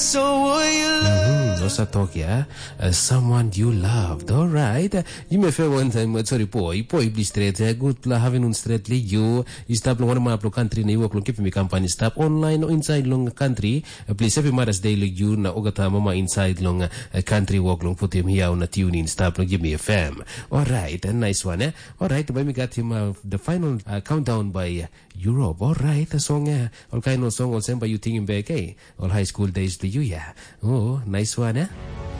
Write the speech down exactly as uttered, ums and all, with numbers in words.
So will you love? Also talk, yeah? Uh, someone you loved, alright? Uh, you may feel one time, uh, sorry, boy, boy, please straight, uh, good, la, having un straight, li, you, you stop, long, one map, country, na, work, long, keep me company, stop, online, or inside, long, country, uh, please, every Mother's Day, like, you, na, ogata, mama, inside, long, uh, country, walk, long, put him here on a tune in, stop, long, give me a fam. Alright, a nice one, eh? Alright, when we got him, uh, the final, uh, countdown by, uh, Europe, alright, a song, uh, all kind of song, all same by you thinking back, eh? All high school days to you, yeah. Oh, nice one, eh?